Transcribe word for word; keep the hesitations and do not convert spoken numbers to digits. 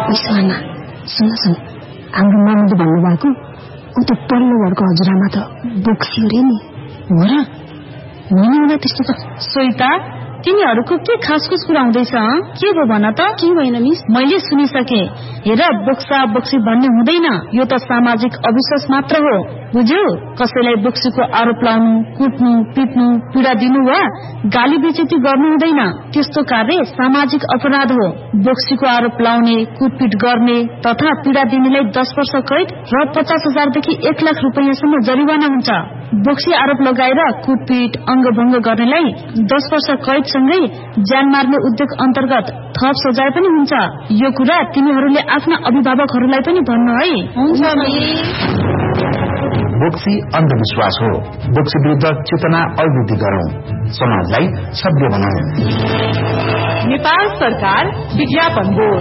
उसमा सुन सुन हाम्रो मामुले भन्नुभएको उता पल्लो घरको हजुरआमा त बोक्सी रे नि हो र हुँदैन त्यस्तो त सोइता तिमीहरूको के खासखुस कुरा हुँदैछ के भो भन त के भएन मिस मैले सुनिसके हेर बोक्सा बोक्सी भन्ने हुँदैन यो त सामाजिक अविश्वास मात्र हो बुझ्यौ कसैलाई बोक्सीको आरोप लाउनु कुट्नु पिट्नु पीडा दिनु वा गाली बेइज्जती गर्नु हुँदैन त्यस्तो कार्य सामाजिक अपराध हो बोक्सीको आरोप लाउने कुटपिट गर्ने तथा पीडा दिनेलाई दस वर्ष कैद र पचास हजारदेखि एक लाख रुपियाँसम्म जरिवाना हुन्छ बोक्सी आरोप लगाएर कुटपिट अङ्गभङ्ग गर्नेलाई दस वर्ष कैदसँगै ज्यान मार्ने उद्योग अन्तर्गत थप सजाय पनि हुन्छ यो कुरा तिमीहरूले आफ्ना अभिभावकहरूलाई पनि भन्नु है हुन्छ बोक्सी अन्धविश्वास हो बोक्सी विरुद्ध चेतना अभिवृद्धि गरौं समाजलाई सभ्य बनाऊ नेपाल सरकार विज्ञापन बोर्ड